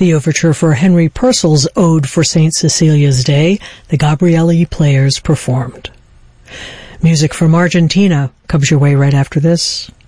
The overture for Henry Purcell's Ode for St. Cecilia's Day, the Gabrieli Players performed. Music from Argentina comes your way right after this.